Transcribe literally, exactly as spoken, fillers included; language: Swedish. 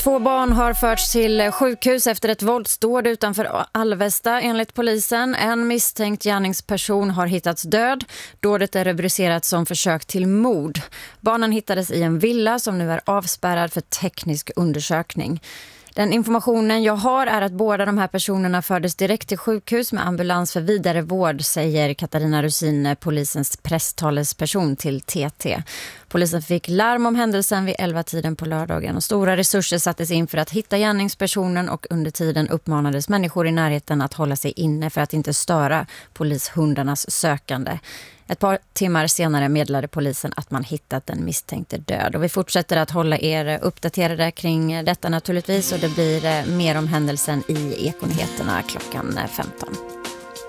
Två barn har förts till sjukhus efter ett våldsdåd utanför Alvesta enligt polisen. En misstänkt gärningsperson har hittats död. Dådet är rubricerat som försök till mord. Barnen hittades i en villa som nu är avspärrad för teknisk undersökning. Den informationen jag har är att båda de här personerna fördes direkt till sjukhus med ambulans för vidare vård, säger Katarina Rusin, polisens presstalesperson till T T. Polisen fick larm om händelsen vid elva-tiden på lördagen och stora resurser sattes in för att hitta gärningspersonen, och under tiden uppmanades människor i närheten att hålla sig inne för att inte störa polishundarnas sökande. Ett par timmar senare meddelade polisen att man hittat den misstänkte död. Och vi fortsätter att hålla er uppdaterade kring detta naturligtvis, och det blir mer om händelsen i Ekonyheterna klockan femton.